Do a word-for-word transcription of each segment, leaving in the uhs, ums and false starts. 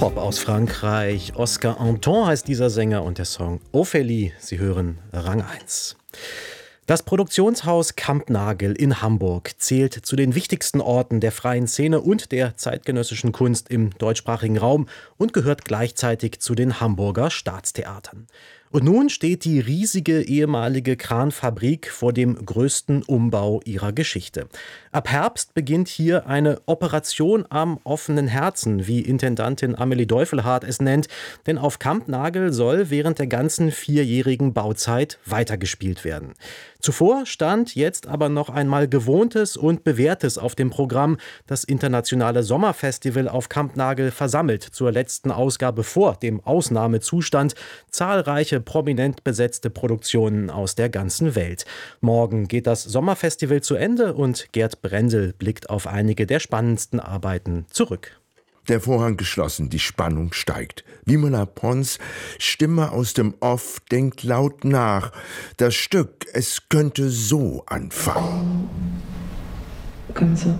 Pop aus Frankreich. Oscar Anton heißt dieser Sänger und der Song Ophélie. Sie hören Rang eins. Das Produktionshaus Kampnagel in Hamburg zählt zu den wichtigsten Orten der freien Szene und der zeitgenössischen Kunst im deutschsprachigen Raum und gehört gleichzeitig zu den Hamburger Staatstheatern. Und nun steht die riesige ehemalige Kranfabrik vor dem größten Umbau ihrer Geschichte. Ab Herbst beginnt hier eine Operation am offenen Herzen, wie Intendantin Amelie Deufelhardt es nennt. Denn auf Kampnagel soll während der ganzen vierjährigen Bauzeit weitergespielt werden. Zuvor stand jetzt aber noch einmal Gewohntes und Bewährtes auf dem Programm. Das internationale Sommerfestival auf Kampnagel versammelt zur letzten Ausgabe vor dem Ausnahmezustand zahlreiche prominent besetzte Produktionen aus der ganzen Welt. Morgen geht das Sommerfestival zu Ende und Gerd Brendel blickt auf einige der spannendsten Arbeiten zurück. Der Vorhang geschlossen, die Spannung steigt. Wimala Pons Stimme aus dem Off denkt laut nach. Das Stück, es könnte so anfangen. Comme ça.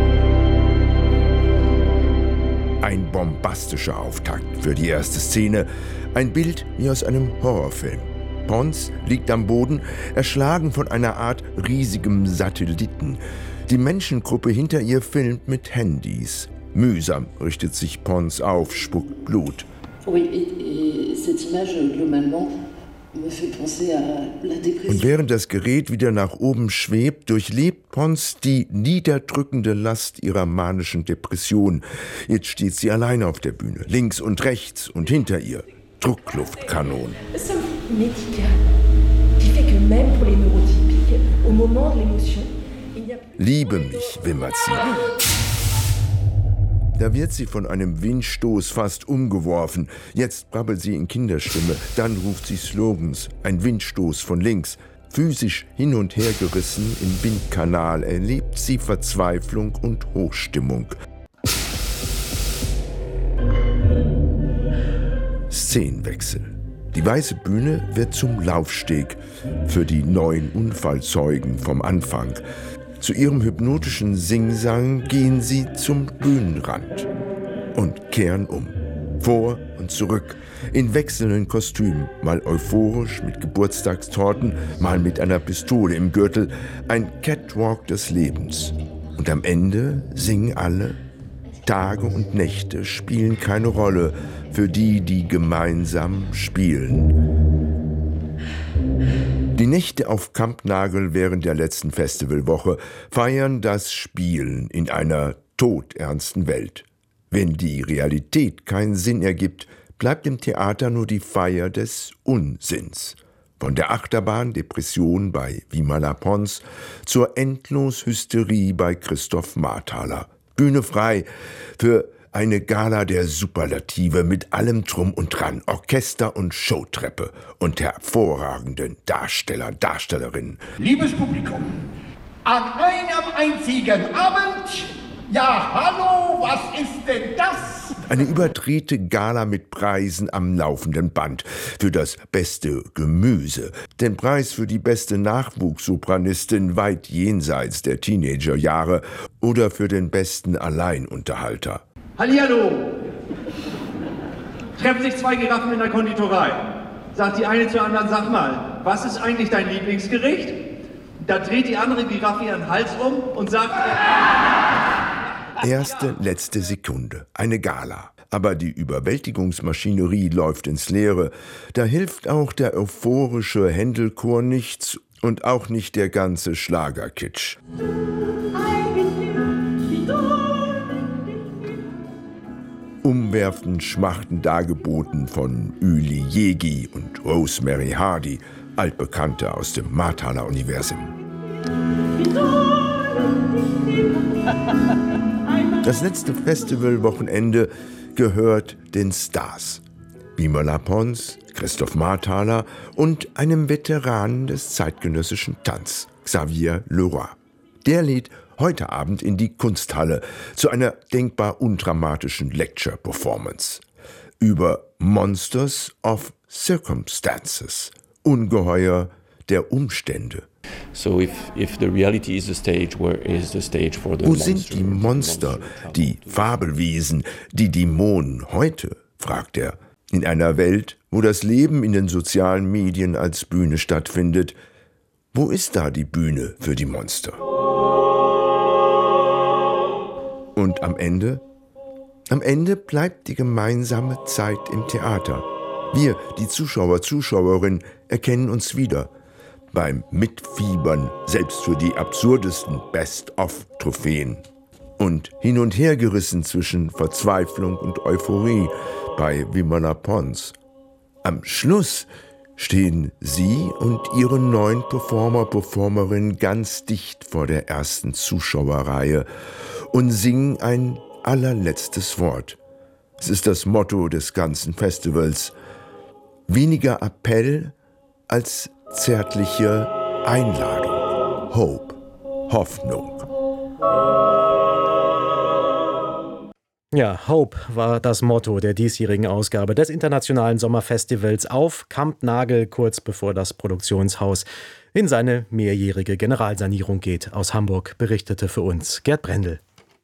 Ein bombastischer Auftakt für die erste Szene. Ein Bild wie aus einem Horrorfilm. Pons liegt am Boden, erschlagen von einer Art riesigem Satelliten. Die Menschengruppe hinter ihr filmt mit Handys. Mühsam richtet sich Pons auf, spuckt Blut. Oui, et, et cette image, globalement, me fait penser à la dépression. Und während das Gerät wieder nach oben schwebt, durchlebt Pons die niederdrückende Last ihrer manischen Depression. Jetzt steht sie allein auf der Bühne, links und rechts und hinter ihr Druckluftkanonen. C'est médical, qui fait que même pour les neurotypiques, au moment de l'émotion, il n'y a plus... Liebe mich, wimmert sie. Da wird sie von einem Windstoß fast umgeworfen. Jetzt brabbelt sie in Kinderstimme. Dann ruft sie Slogans. Ein Windstoß von links. Physisch hin und her gerissen im Windkanal erlebt sie Verzweiflung und Hochstimmung. Szenenwechsel. Die weiße Bühne wird zum Laufsteg für die neuen Unfallzeugen vom Anfang. Zu ihrem hypnotischen Singsang gehen sie zum Bühnenrand und kehren um. Vor und zurück, in wechselnden Kostümen, mal euphorisch mit Geburtstagstorten, mal mit einer Pistole im Gürtel, ein Catwalk des Lebens. Und am Ende singen alle. Tage und Nächte spielen keine Rolle für die, die gemeinsam spielen. Die Nächte auf Kampnagel während der letzten Festivalwoche feiern das Spielen in einer todernsten Welt. Wenn die Realität keinen Sinn ergibt, bleibt im Theater nur die Feier des Unsinns. Von der Achterbahn Depression bei Wimala Pons zur Endlos-Hysterie bei Christoph Marthaler. Bühne frei für eine Gala der Superlative mit allem Drum und Dran, Orchester und Showtreppe und hervorragenden Darsteller, Darstellerinnen. Liebes Publikum, an einem einzigen Abend, ja hallo, was ist denn das? Eine überdrehte Gala mit Preisen am laufenden Band. Für das beste Gemüse. Den Preis für die beste Nachwuchssopranistin weit jenseits der Teenagerjahre oder für den besten Alleinunterhalter. Hallihallo! Treffen sich zwei Giraffen in der Konditorei. Sagt die eine zur anderen, sag mal, was ist eigentlich dein Lieblingsgericht? Da dreht die andere Giraffe ihren Hals um und sagt... Erste, letzte Sekunde. Eine Gala. Aber die Überwältigungsmaschinerie läuft ins Leere. Da hilft auch der euphorische Händelchor nichts und auch nicht der ganze Schlagerkitsch. Umwerfend Schmachten dargeboten von Üli Jegi und Rosemary Hardy, Altbekannte aus dem Marthaler-Universum. Das letzte Festivalwochenende gehört den Stars. Wimala Pons, Christoph Marthaler und einem Veteranen des zeitgenössischen Tanz, Xavier Leroy. Der lädt heute Abend in die Kunsthalle zu einer denkbar undramatischen Lecture-Performance über Monsters of Circumstances, Ungeheuer der Umstände. So if, if the reality is the stage, where is the stage for the Wo monster? sind die Monster, die Fabelwesen, die Dämonen heute, fragt er. In einer Welt, wo das Leben in den sozialen Medien als Bühne stattfindet, wo ist da die Bühne für die Monster? Und am Ende? Am Ende bleibt die gemeinsame Zeit im Theater. Wir, die Zuschauer, Zuschauerinnen, erkennen uns wieder. Beim Mitfiebern, selbst für die absurdesten Best-of-Trophäen. Und hin und her gerissen zwischen Verzweiflung und Euphorie bei Wimala Pons. Am Schluss stehen Sie und Ihre neun Performer, Performerinnen ganz dicht vor der ersten Zuschauerreihe und singen ein allerletztes Wort. Es ist das Motto des ganzen Festivals. Weniger Appell als zärtliche Einladung. Hope, Hoffnung. Ja, Hope war das Motto der diesjährigen Ausgabe des Internationalen Sommerfestivals auf Kampnagel, kurz bevor das Produktionshaus in seine mehrjährige Generalsanierung geht. Aus Hamburg berichtete für uns Gerd Brendel.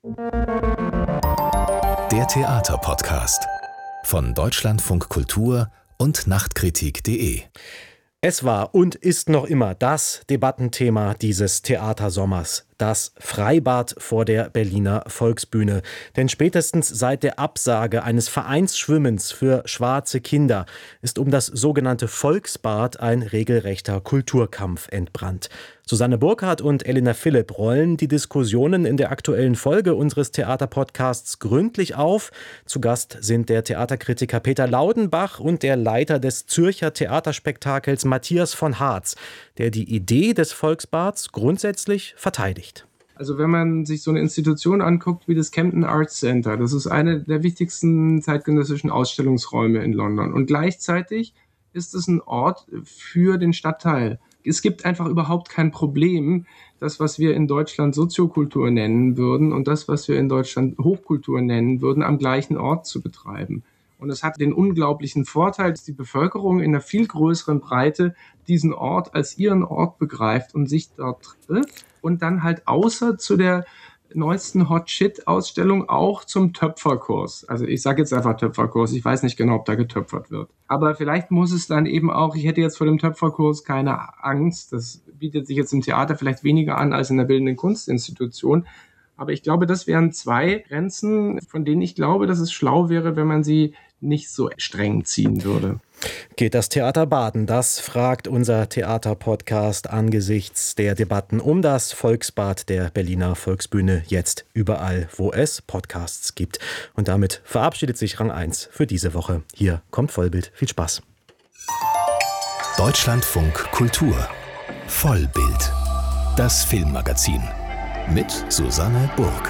Der Theaterpodcast von Deutschlandfunk Kultur und Nachtkritik punkt de. Es war und ist noch immer das Debattenthema dieses Theatersommers. Das Freibad vor der Berliner Volksbühne. Denn spätestens seit der Absage eines Vereinsschwimmens für schwarze Kinder ist um das sogenannte Volksbad ein regelrechter Kulturkampf entbrannt. Susanne Burkhardt und Elena Philipp rollen die Diskussionen in der aktuellen Folge unseres Theaterpodcasts gründlich auf. Zu Gast sind der Theaterkritiker Peter Laudenbach und der Leiter des Zürcher Theaterspektakels Matthias von Harz, der die Idee des Volksbads grundsätzlich verteidigt. Also wenn man sich so eine Institution anguckt wie das Camden Arts Center, das ist eine der wichtigsten zeitgenössischen Ausstellungsräume in London. Und gleichzeitig ist es ein Ort für den Stadtteil. Es gibt einfach überhaupt kein Problem, das, was wir in Deutschland Soziokultur nennen würden und das, was wir in Deutschland Hochkultur nennen würden, am gleichen Ort zu betreiben. Und es hat den unglaublichen Vorteil, dass die Bevölkerung in einer viel größeren Breite diesen Ort als ihren Ort begreift und sich dort trifft und dann halt außer zu der neuesten Hot-Shit-Ausstellung auch zum Töpferkurs. Also ich sage jetzt einfach Töpferkurs, ich weiß nicht genau, ob da getöpfert wird. Aber vielleicht muss es dann eben auch, ich hätte jetzt vor dem Töpferkurs keine Angst, das bietet sich jetzt im Theater vielleicht weniger an als in der bildenden Kunstinstitution. Aber ich glaube, das wären zwei Grenzen, von denen ich glaube, dass es schlau wäre, wenn man sie nicht so streng ziehen würde. Geht das Theater baden? Das fragt unser Theaterpodcast angesichts der Debatten um das Volksbad der Berliner Volksbühne jetzt überall, wo es Podcasts gibt. Und damit verabschiedet sich Rang eins für diese Woche. Hier kommt Vollbild. Viel Spaß. Deutschlandfunk Kultur. Vollbild. Das Filmmagazin. Mit Susanne Burg.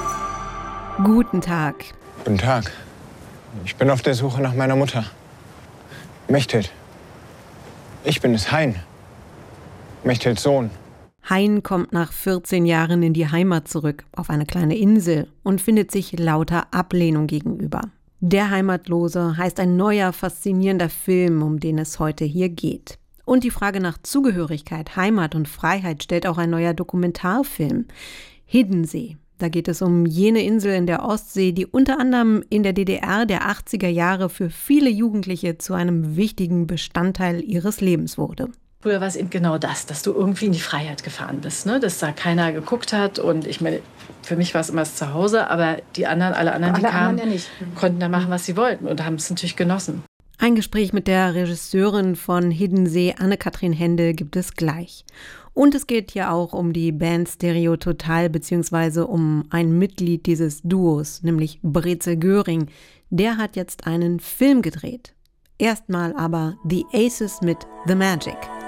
Guten Tag. Guten Tag. Ich bin auf der Suche nach meiner Mutter. Mechthild. Ich bin es, Hein. Mechthilds Sohn. Hein kommt nach vierzehn Jahren in die Heimat zurück, auf eine kleine Insel, und findet sich lauter Ablehnung gegenüber. Der Heimatlose heißt ein neuer, faszinierender Film, um den es heute hier geht. Und die Frage nach Zugehörigkeit, Heimat und Freiheit stellt auch ein neuer Dokumentarfilm. Hiddensee. Da geht es um jene Insel in der Ostsee, die unter anderem in der D D R der achtziger Jahre für viele Jugendliche zu einem wichtigen Bestandteil ihres Lebens wurde. Früher war es eben genau das, dass du irgendwie in die Freiheit gefahren bist, ne? Dass da keiner geguckt hat. Und ich meine, für mich war es immer das Zuhause, aber die anderen, alle anderen, die alle kamen, anderen ja nicht. konnten da machen, was sie wollten und haben es natürlich genossen. Ein Gespräch mit der Regisseurin von Hiddensee, Anne-Kathrin Händel, gibt es gleich. Und es geht hier auch um die Band Stereo Total beziehungsweise um ein Mitglied dieses Duos, nämlich Brezel Göring. Der hat jetzt einen Film gedreht. Erstmal aber The Aces mit The Magic.